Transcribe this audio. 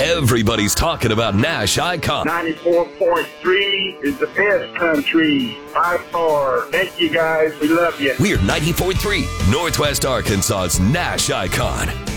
Everybody's talking about Nash Icon. 94.3 is the best country by far. Thank you, guys. We love you. We're 94.3, Northwest Arkansas's Nash Icon.